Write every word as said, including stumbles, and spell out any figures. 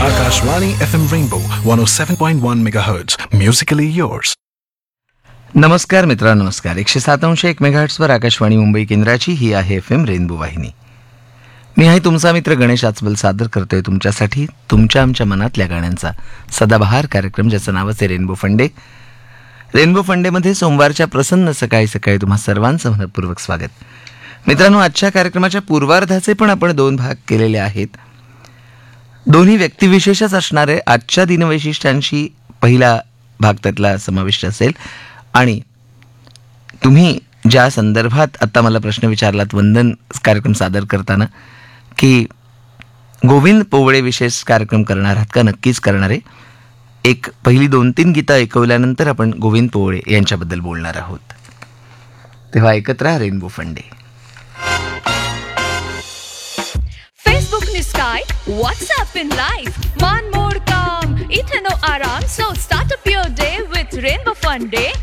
Akashvani F M Rainbow one oh seven point one megahertz. Musically yours. नमस्कार मित्रांनो, नमस्कार. एकशे सात अंश एक मेगाहर्ट्सवर आकाशवाणी मुंबई केंद्राची ही आहे एफ एम रेनबो वाहिनी. मी आहे तुमचा मित्र गणेश आचबल, सादर करतोय तुमच्यासाठी तुमच्या आमच्या मनातल्या गाण्यांचा सदाबहार कार्यक्रम, ज्याचं नावच आहे रेनबो फंडे. रेनबो फंडेमध्ये सोमवारच्या प्रसन्न सकाळी सकाळी तुम्हा सर्वांचं मनपूर्वक स्वागत. मित्रांनो, आजच्या कार्यक्रमाच्या पूर्वार्धाचे पण आपण दोन भाग केलेले आहेत. दोन्ही व्यक्तिविशेषच असणारे आजच्या दिनवैशिष्ट्यांशी पहिला भाग त्यातला समाविष्ट असेल. आणि तुम्ही ज्या संदर्भात आत्ता मला प्रश्न विचारलात वंदन कार्यक्रम सादर करताना, की गोविंद पोवळे विशेष कार्यक्रम करणार आहात का? नक्कीच करणारे. एक पहिली दोन तीन गीतं ऐकवल्यानंतर आपण गोविंद पोवळे यांच्याबद्दल बोलणार आहोत. तेव्हा ऐकत राहा रेनबो फंडे. Facebook ni Sky, WhatsApp in live, man more calm, इथे no आराम, so start up your day with Rainbow Fun Day.